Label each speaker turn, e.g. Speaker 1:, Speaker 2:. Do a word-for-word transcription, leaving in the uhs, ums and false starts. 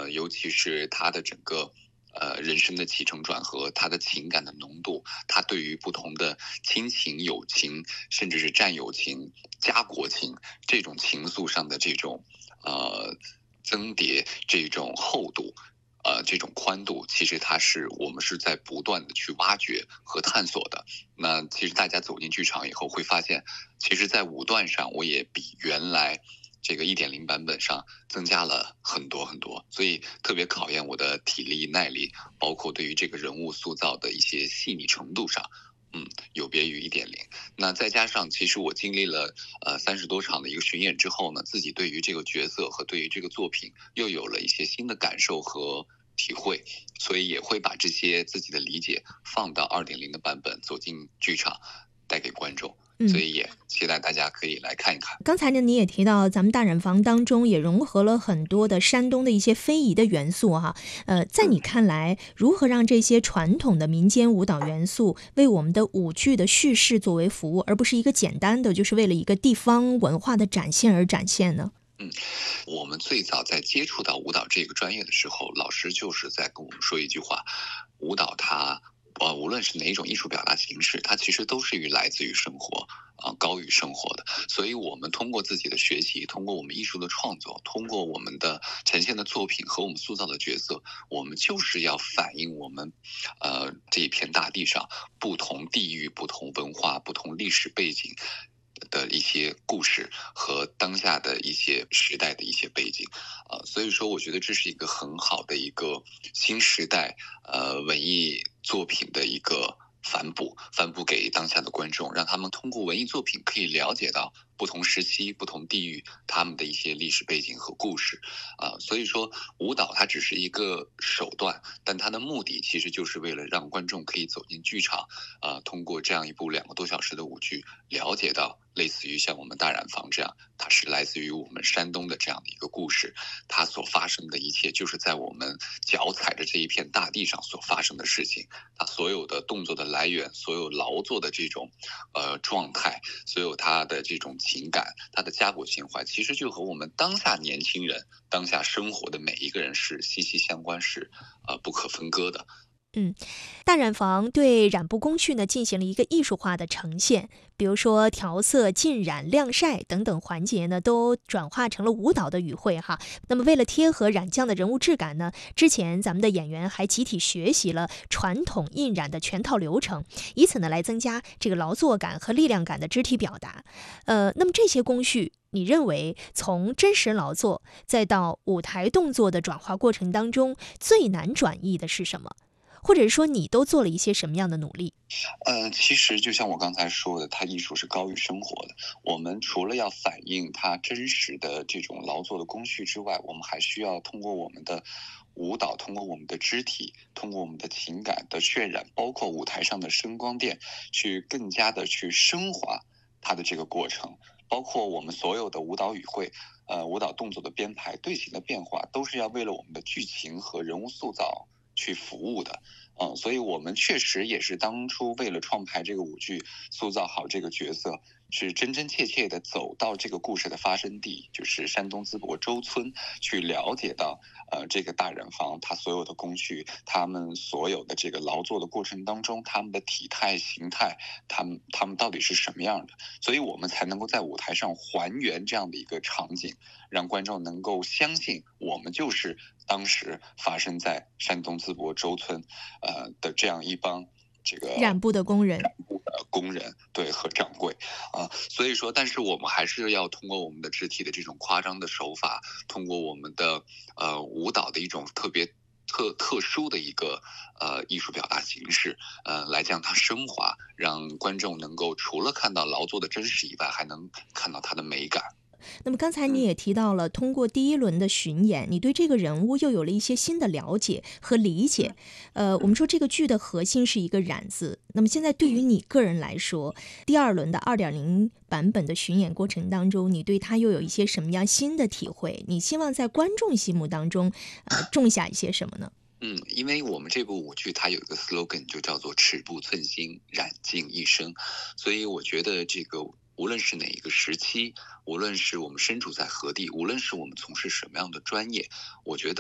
Speaker 1: 呃，尤其是他的整个呃人生的起承转合，他的情感的浓度，他对于不同的亲情、友情，甚至是战友情、家国情这种情愫上的这种呃增叠，这种厚度。呃，这种宽度，其实它是我们是在不断的去挖掘和探索的。那其实大家走进剧场以后会发现，其实在舞段上我也比原来这个 一点零 版本上增加了很多很多，所以特别考验我的体力耐力，包括对于这个人物塑造的一些细腻程度上。嗯，有别于 一点零。那再加上其实我经历了呃三十多场的一个巡演之后呢，自己对于这个角色和对于这个作品又有了一些新的感受和体会，所以也会把这些自己的理解放到 二点零 的版本走进剧场带给观众。所以也期待大家可以来看一看。
Speaker 2: 刚才呢，你也提到咱们大染坊当中也融合了很多的山东的一些非遗的元素哈。呃，在你看来，如何让这些传统的民间舞蹈元素为我们的舞剧的叙事作为服务，而不是一个简单的就是为了一个地方文化的展现而展现呢？
Speaker 1: 嗯，我们最早在接触到舞蹈这个专业的时候，老师就是在跟我们说一句话：舞蹈它呃，无论是哪种艺术表达形式，它其实都是于来自于生活，啊、呃，高于生活的。所以，我们通过自己的学习，通过我们艺术的创作，通过我们的呈现的作品和我们塑造的角色，我们就是要反映我们，呃，这一片大地上不同地域、不同文化、不同历史背景的一些故事和当下的一些时代的一些背景，呃，所以说我觉得这是一个很好的一个新时代呃文艺作品的一个反哺，反哺给当下的观众，让他们通过文艺作品可以了解到不同时期、不同地域他们的一些历史背景和故事，啊、呃，所以说舞蹈它只是一个手段，但它的目的其实就是为了让观众可以走进剧场，啊、呃，通过这样一部两个多小时的舞剧，了解到类似于像我们大染坊这样，它是来自于我们山东的这样的一个故事，它所发生的一切就是在我们脚踩着这一片大地上所发生的事情，它所有的动作的来源，所有劳作的这种呃状态，所有它的这种情感，它的家国情怀，其实就和我们当下年轻人当下生活的每一个人是息息相关，是呃不可分割的。
Speaker 2: 嗯，大染坊对染布工序呢进行了一个艺术化的呈现，比如说调色、浸染、晾晒等等环节呢，都转化成了舞蹈的语汇哈。那么为了贴合染匠的人物质感呢，之前咱们的演员还集体学习了传统印染的全套流程，以此呢来增加这个劳作感和力量感的肢体表达。呃，那么这些工序，你认为从真实劳作再到舞台动作的转化过程当中，最难转译的是什么？或者说你都做了一些什么样的努力？
Speaker 1: 呃，其实就像我刚才说的，它艺术是高于生活的。我们除了要反映它真实的这种劳作的工序之外，我们还需要通过我们的舞蹈，通过我们的肢体，通过我们的情感的渲染，包括舞台上的声光电，去更加的去升华它的这个过程。包括我们所有的舞蹈语汇，呃，舞蹈动作的编排、队形的变化，都是要为了我们的剧情和人物塑造去服务的。嗯，所以我们确实也是当初为了创排这个舞剧，塑造好这个角色，是真真切切的走到这个故事的发生地，就是山东淄博周村，去了解到呃这个大染坊它所有的工序，他们所有的这个劳作的过程当中，他们的体态形态，他们他们到底是什么样的，所以我们才能够在舞台上还原这样的一个场景，让观众能够相信我们就是当时发生在山东淄博周村呃的这样一帮这个
Speaker 2: 染布的工人。
Speaker 1: 染布的工人，对，和掌柜啊、呃，所以说，但是我们还是要通过我们的肢体的这种夸张的手法，通过我们的呃舞蹈的一种特别特特殊的一个呃艺术表达形式，呃，来将它升华，让观众能够除了看到劳作的真实以外，还能看到它的美感。
Speaker 2: 那么刚才你也提到了，通过第一轮的巡演，你对这个人物又有了一些新的了解和理解。呃，我们说这个剧的核心是一个“染”字，那么现在对于你个人来说，第二轮的 二点零 版本的巡演过程当中，你对它又有一些什么样新的体会？你希望在观众心目当中，呃，种下一些什么呢？
Speaker 1: 嗯，因为我们这部舞剧它有一个 slogan 就叫做“尺步寸心，染尽一生”，所以我觉得这个无论是哪一个时期，无论是我们身处在何地，无论是我们从事什么样的专业，我觉得